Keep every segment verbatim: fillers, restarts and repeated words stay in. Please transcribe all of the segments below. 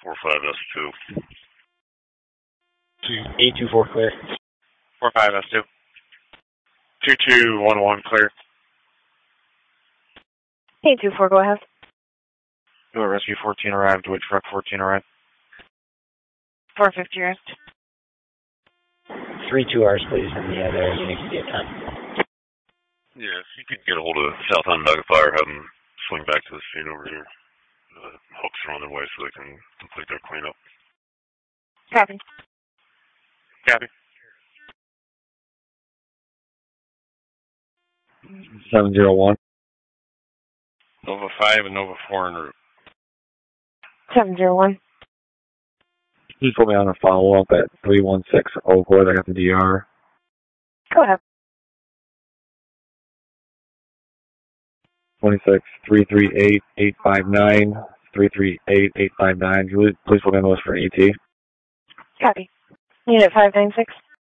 four five S two. eight two four clear. four five S two. two two one one clear. eight two four, go ahead. Door rescue fourteen arrived, Wait truck fourteen arrived. four fifty arrived. Three two R's, please, in the other unit can be at time. Yeah, if you could get a hold of South Onondaga Fire, have them swing back to the scene over here. The hooks are on their way so they can complete their cleanup. Copy. Copy. seven zero one. Nova five and Nova four en route. seven zero one. Please put me on a follow-up at three one six Oakwood. I got the D R. Go ahead. twenty-six three three eight eight five nine three three eight eight five nine. Please put me on the list for an E T. Copy. Unit five nine six.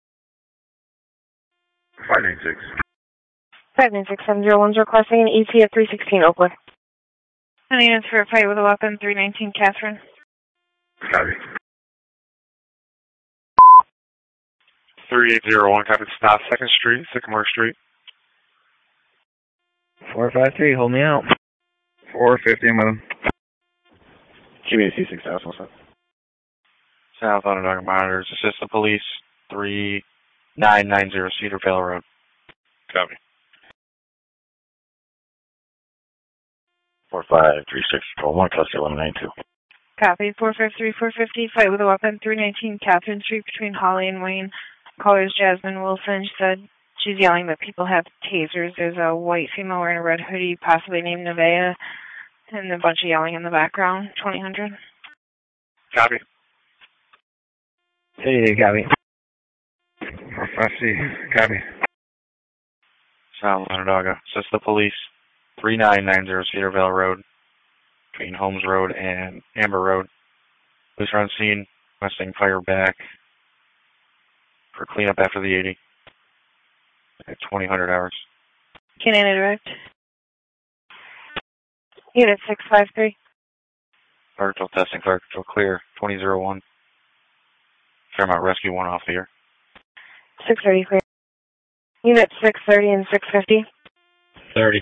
five nine six. five nine six seven zero one is requesting an E T at three sixteen Oakwood. Any units for a fight with a weapon, three nineteen Catherine. Copy. three eight zero one, copy. Stop second Street, Sycamore Street. four five three, hold me out. four fifty, I'm with him. Give me a C six thousand. South Onondaga Monitors, assist the police, three nine nine zero Cedar Vale Road. Copy. four five three six one, custody eleven ninety-two. Copy. four five three four fifty, fight with a weapon, three nineteen Catherine Street between Holly and Wayne. Callers Jasmine Wilson. She said she's yelling that people have tasers. There's a white female wearing a red hoodie, possibly named Nevaeh, and a bunch of yelling in the background. twenty hundred. Copy. Hey, copy. four five C, copy. South Onondaga, assist the police, three nine nine zero Cedar Vale Road, between Holmes Road and Amber Road. Police are on scene, requesting fire back for cleanup after the eighty at twenty hundred hours. Canada direct. Unit six five three. Fire control testing, fire control clear, twenty oh one. Fairmount Rescue one off the air. six thirty clear. Unit six thirty and six fifty. thirty.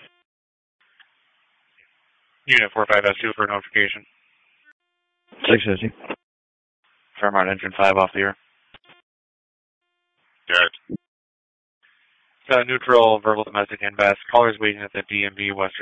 Unit four five S two for notification. six fifty. Fairmount Engine five off the air. Got it. Uh, neutral, verbal domestic invest. Callers waiting at the D M V Western